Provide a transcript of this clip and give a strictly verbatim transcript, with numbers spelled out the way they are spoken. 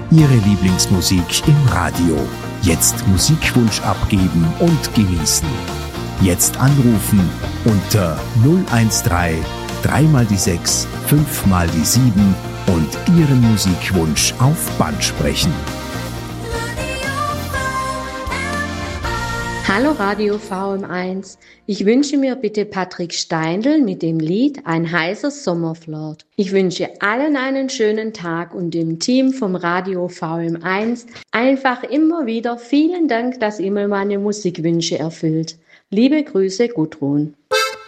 Ihre Lieblingsmusik im Radio. Jetzt Musikwunsch abgeben und genießen. Jetzt anrufen unter null eins drei, drei mal die sechs, fünf mal die sieben und Ihren Musikwunsch auf Band sprechen. Hallo Radio V M eins, ich wünsche mir bitte Patrick Steindl mit dem Lied Ein heißer Sommerflirt. Ich wünsche allen einen schönen Tag und dem Team vom Radio V M eins einfach immer wieder vielen Dank, dass ihr mir meine Musikwünsche erfüllt. Liebe Grüße, Gudrun.